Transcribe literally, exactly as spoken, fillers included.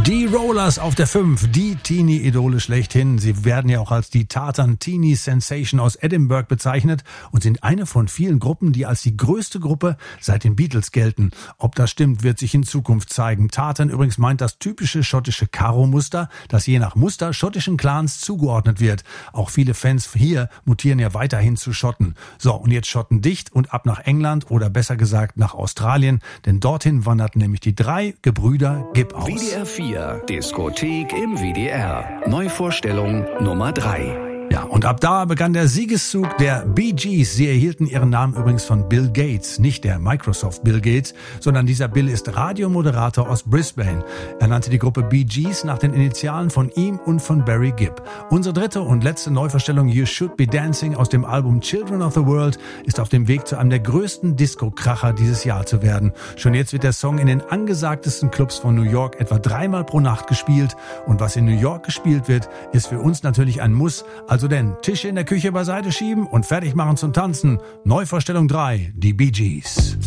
Die Rollers auf der fünf, die Teenie-Idole schlechthin. Sie werden ja auch als die Tartan Teenie Sensation aus Edinburgh bezeichnet und sind eine von vielen Gruppen, die als die größte Gruppe seit den Beatles gelten. Ob das stimmt, wird sich in Zukunft zeigen. Tartan übrigens meint das typische schottische Karo-Muster, das je nach Muster schottischen Clans zugeordnet wird. Auch viele Fans hier mutieren ja weiterhin zu Schotten. So, und jetzt Schotten dicht und ab nach England oder besser gesagt nach Australien, denn dorthin wanderten nämlich die drei Gebrüder Gibb aus. W D R vier, Diskothek im W D R. Neuvorstellung Nummer drei. Ja, und ab da begann der Siegeszug der Bee Gees. Sie erhielten ihren Namen übrigens von Bill Gates, nicht der Microsoft Bill Gates, sondern dieser Bill ist Radiomoderator aus Brisbane. Er nannte die Gruppe Bee Gees nach den Initialen von ihm und von Barry Gibb. Unsere dritte und letzte Neuvorstellung You Should Be Dancing aus dem Album Children of the World ist auf dem Weg zu einem der größten Disco-Kracher dieses Jahr zu werden. Schon jetzt wird der Song in den angesagtesten Clubs von New York etwa dreimal pro Nacht gespielt. Und was in New York gespielt wird, ist für uns natürlich ein Muss. Also denn Tische in der Küche beiseite schieben und fertig machen zum Tanzen. Neuvorstellung drei, die Bee Gees.